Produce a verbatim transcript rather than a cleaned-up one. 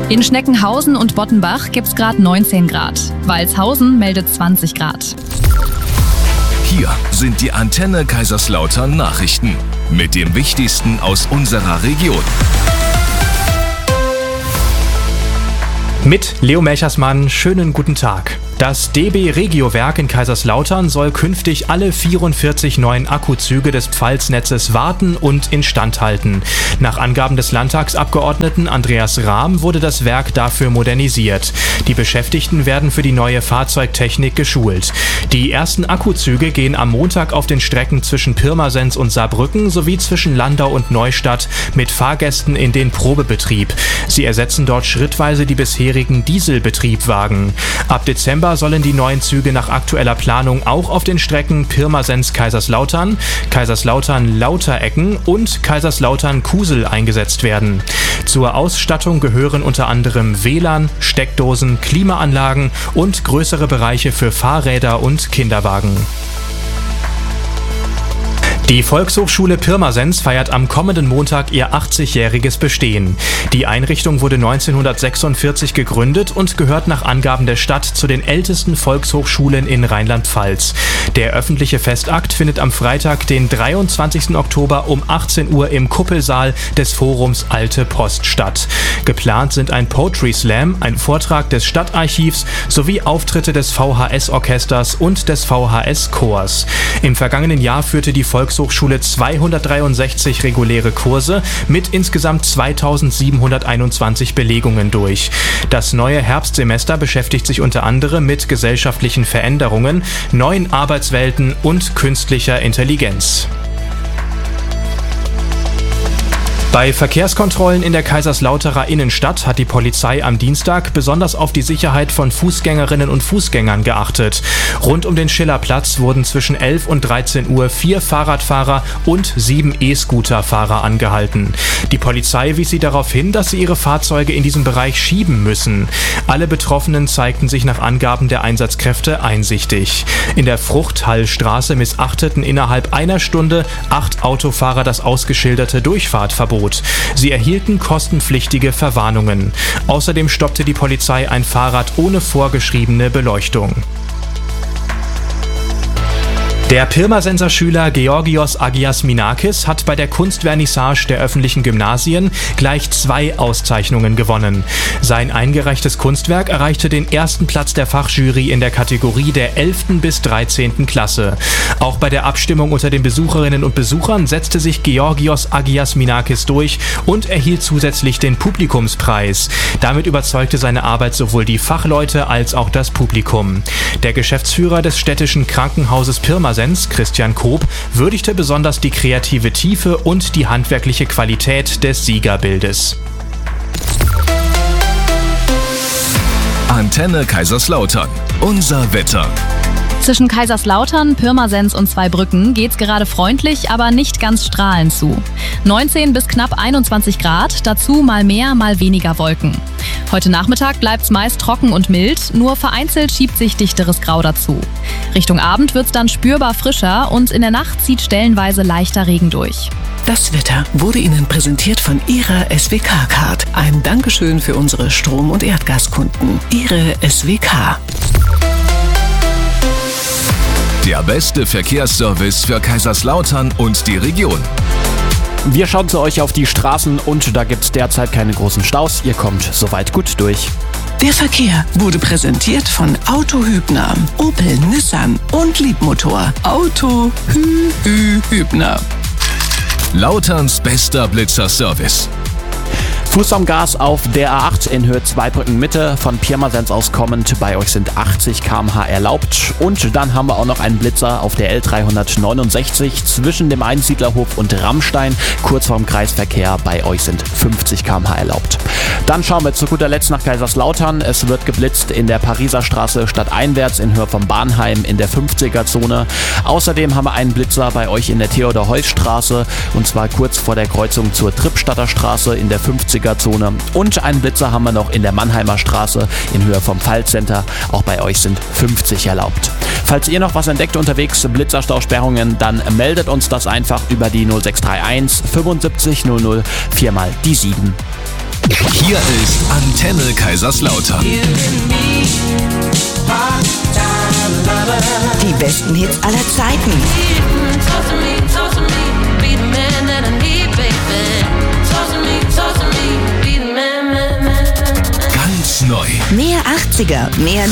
In Schneckenhausen und Bottenbach gibt's gerade neunzehn Grad. Walshausen meldet zwanzig Grad. Hier sind die Antenne Kaiserslautern Nachrichten mit dem Wichtigsten aus unserer Region. Mit Leo Melchersmann, schönen guten Tag. Das D B Regio-Werk in Kaiserslautern soll künftig alle vierundvierzig neuen Akkuzüge des Pfalznetzes warten und instand halten. Nach Angaben des Landtagsabgeordneten Andreas Rahm wurde das Werk dafür modernisiert. Die Beschäftigten werden für die neue Fahrzeugtechnik geschult. Die ersten Akkuzüge gehen am Montag auf den Strecken zwischen Pirmasens und Saarbrücken sowie zwischen Landau und Neustadt mit Fahrgästen in den Probebetrieb. Sie ersetzen dort schrittweise die bisherigen Dieselbetriebwagen. Ab Dezember sollen die neuen Züge nach aktueller Planung auch auf den Strecken Pirmasens-Kaiserslautern, Kaiserslautern-Lauterecken und Kaiserslautern-Kusel eingesetzt werden. Zur Ausstattung gehören unter anderem W L A N, Steckdosen, Klimaanlagen und größere Bereiche für Fahrräder und Kinderwagen. Die Volkshochschule Pirmasens feiert am kommenden Montag ihr achtzigjähriges Bestehen. Die Einrichtung wurde neunzehnhundertsechsundvierzig gegründet und gehört nach Angaben der Stadt zu den ältesten Volkshochschulen in Rheinland-Pfalz. Der öffentliche Festakt findet am Freitag, den dreiundzwanzigsten Oktober um achtzehn Uhr im Kuppelsaal des Forums Alte Post statt. Geplant sind ein Poetry Slam, ein Vortrag des Stadtarchivs sowie Auftritte des V H S-Orchesters und des V H S-Chors. Im vergangenen Jahr führte die Volkshochschule Hochschule zweihundertdreiundsechzig reguläre Kurse mit insgesamt zweitausendsiebenhunderteinundzwanzig Belegungen durch. Das neue Herbstsemester beschäftigt sich unter anderem mit gesellschaftlichen Veränderungen, neuen Arbeitswelten und künstlicher Intelligenz. Bei Verkehrskontrollen in der Kaiserslauterer Innenstadt hat die Polizei am Dienstag besonders auf die Sicherheit von Fußgängerinnen und Fußgängern geachtet. Rund um den Schillerplatz wurden zwischen elf und dreizehn Uhr vier Fahrradfahrer und sieben E-Scooter-Fahrer angehalten. Die Polizei wies sie darauf hin, dass sie ihre Fahrzeuge in diesem Bereich schieben müssen. Alle Betroffenen zeigten sich nach Angaben der Einsatzkräfte einsichtig. In der Fruchthallstraße missachteten innerhalb einer Stunde acht Autofahrer das ausgeschilderte Durchfahrtverbot. Sie erhielten kostenpflichtige Verwarnungen. Außerdem stoppte die Polizei ein Fahrrad ohne vorgeschriebene Beleuchtung. Der Pirmasenser Schüler Georgios Agiasminakis hat bei der Kunstvernissage der öffentlichen Gymnasien gleich zwei Auszeichnungen gewonnen. Sein eingereichtes Kunstwerk erreichte den ersten Platz der Fachjury in der Kategorie der elften bis dreizehnten Klasse. Auch bei der Abstimmung unter den Besucherinnen und Besuchern setzte sich Georgios Agiasminakis durch und erhielt zusätzlich den Publikumspreis. Damit überzeugte seine Arbeit sowohl die Fachleute als auch das Publikum. Der Geschäftsführer des städtischen Krankenhauses Pirmasens, Christian Koop, würdigte besonders die kreative Tiefe und die handwerkliche Qualität des Siegerbildes. Antenne Kaiserslautern. Unser Wetter. Zwischen Kaiserslautern, Pirmasens und Zweibrücken geht's gerade freundlich, aber nicht ganz strahlend zu. neunzehn bis knapp einundzwanzig Grad, dazu mal mehr, mal weniger Wolken. Heute Nachmittag bleibt's meist trocken und mild, nur vereinzelt schiebt sich dichteres Grau dazu. Richtung Abend wird's dann spürbar frischer und in der Nacht zieht stellenweise leichter Regen durch. Das Wetter wurde Ihnen präsentiert von Ihrer S W K-Card. Ein Dankeschön für unsere Strom- und Erdgaskunden. Ihre S W K. Der beste Verkehrsservice für Kaiserslautern und die Region. Wir schauen zu euch auf die Straßen und da gibt es derzeit keine großen Staus. Ihr kommt soweit gut durch. Der Verkehr wurde präsentiert von Auto Hübner, Opel, Nissan und Liebmotor. Auto Hü Hü Hübner. Lauterns bester Blitzerservice. Fuß am Gas auf der A acht in Höhe Zweibrücken Mitte, von Pirmasens aus kommend. Bei euch sind achtzig Kilometer pro Stunde erlaubt. Und dann haben wir auch noch einen Blitzer auf der L dreihundertneunundsechzig zwischen dem Einsiedlerhof und Rammstein, kurz vorm Kreisverkehr. Bei euch sind fünfzig Kilometer pro Stunde erlaubt. Dann schauen wir zu guter Letzt nach Kaiserslautern. Es wird geblitzt in der Pariser Straße stadteinwärts in Höhe vom Bahnheim in der fünfziger-Zone. Außerdem haben wir einen Blitzer bei euch in der Theodor-Heuss-Straße und zwar kurz vor der Kreuzung zur Trippstadter Straße in der fünfziger-Zone. Und einen Blitzer haben wir noch in der Mannheimer Straße in Höhe vom Pfalz-Center. Auch bei euch sind fünfzig erlaubt. Falls ihr noch was entdeckt unterwegs, Blitzerstausperrungen, dann meldet uns das einfach über die null sechs drei eins fünfundsiebzig null null vier mal die sieben. Hier ist Antenne Kaiserslautern. Die besten Hits aller Zeiten. Ganz neu. Mehr achtziger, mehr